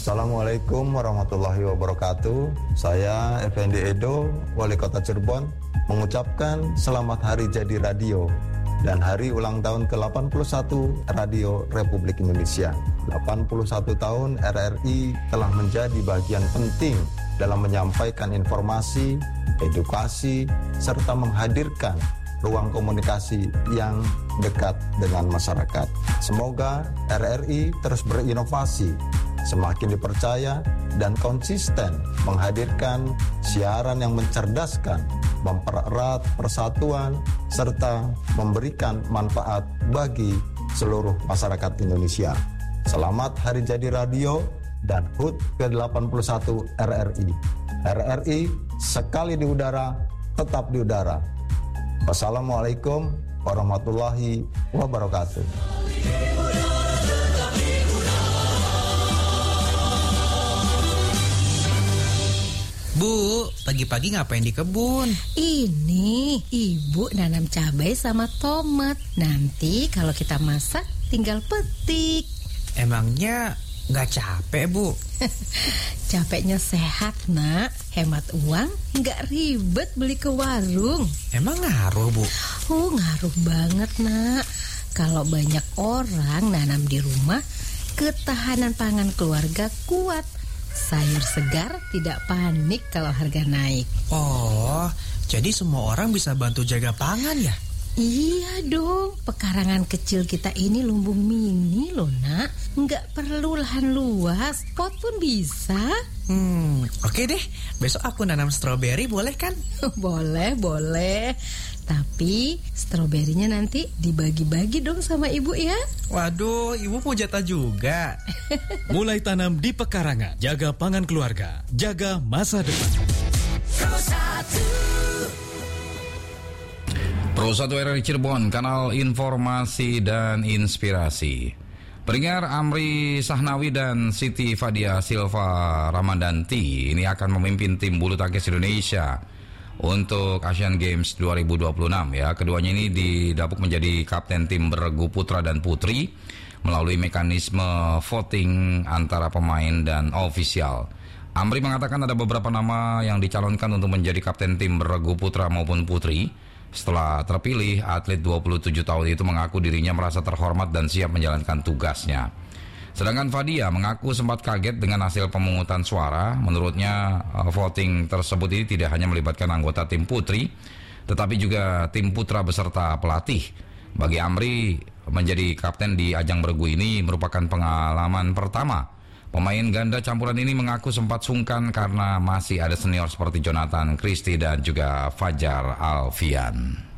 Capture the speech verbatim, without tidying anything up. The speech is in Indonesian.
Assalamualaikum warahmatullahi wabarakatuh. Saya Effendi Edo, Wali Kota Cirebon, mengucapkan selamat hari jadi radio dan hari ulang tahun ke delapan puluh satu Radio Republik Indonesia. delapan puluh satu tahun R R I telah menjadi bagian penting dalam menyampaikan informasi, edukasi, serta menghadirkan ruang komunikasi yang dekat dengan masyarakat. Semoga R R I terus berinovasi, semakin dipercaya dan konsisten menghadirkan siaran yang mencerdaskan, mempererat persatuan, serta memberikan manfaat bagi seluruh masyarakat Indonesia. Selamat Hari Jadi Radio dan H U T ke delapan puluh satu R R I. R R I sekali di udara, tetap di udara. Wassalamualaikum warahmatullahi wabarakatuh. Bu, pagi-pagi ngapain di kebun? Ini ibu nanam cabai sama tomat. Nanti kalau kita masak tinggal petik. Emangnya nggak capek, Bu? Capeknya sehat, nak. Hemat uang, nggak ribet beli ke warung. Emang ngaruh, Bu? Oh, ngaruh banget, nak. Kalau banyak orang nanam di rumah, ketahanan pangan keluarga kuat. Sayur segar, tidak panik kalau harga naik. Oh, jadi semua orang bisa bantu jaga pangan ya? Iya dong, pekarangan kecil kita ini lumbung mini loh, nak. Nggak perlu lahan luas, pot pun bisa. Hmm, oke deh. Besok aku nanam stroberi, boleh kan? Boleh, boleh. Tapi stroberinya nanti dibagi-bagi dong sama ibu ya. Waduh, ibu mau jatah juga. Mulai tanam di pekarangan, jaga pangan keluarga, jaga masa depan. Pro satu R R I Cirebon, kanal informasi dan inspirasi. Pendengar, Amri Sahnawi dan Siti Fadia Silva Ramadanti ini akan memimpin tim bulu tangkis Indonesia untuk Asian Games dua ribu dua puluh enam ya. Keduanya ini didapuk menjadi kapten tim bergu putra dan putri melalui mekanisme voting antara pemain dan ofisial. Amri mengatakan ada beberapa nama yang dicalonkan untuk menjadi kapten tim bergu putra maupun putri. Setelah terpilih, atlet dua puluh tujuh tahun itu mengaku dirinya merasa terhormat dan siap menjalankan tugasnya. Sedangkan Fadia mengaku sempat kaget dengan hasil pemungutan suara. Menurutnya voting tersebut ini tidak hanya melibatkan anggota tim putri, tetapi juga tim putra beserta pelatih. Bagi Amri, menjadi kapten di ajang bergu ini merupakan pengalaman pertama. Pemain ganda campuran ini mengaku sempat sungkan karena masih ada senior seperti Jonathan Christie dan juga Fajar Alfian.